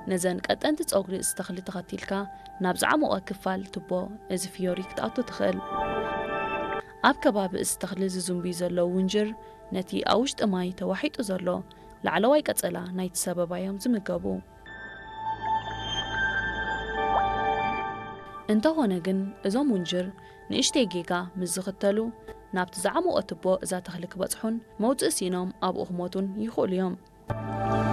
نزن قطنت ጸጉሪ ዝተኽሊ ተኸቲልካ ናብ ዝዓመቐ ክፋል ትቦ እዚ ፊዮሪ ክትኣቱ ትኽእል ኣብ ከባቢ ዝተኽሊ ዝዝምቢ ዘሎ ውንጅር ነቲ ኣብ ውሽጢ ማይ ተዋሒጡ ዘሎ ላዕለዋይ ቀጸላ ናይቲ ሰበባዮም ዝምገቡ እንተኾነ ግን እዞም ውንጅር ንእሽተይ ጌጋ ምስ ዝኽተሉ ናብቲ ዝዓመቐ ትቦ እዛ ተኽሊ ክበጽሑን መውፅእ ሲኖም ኣብኡ ክሞቱን ይኽእሉ እዮም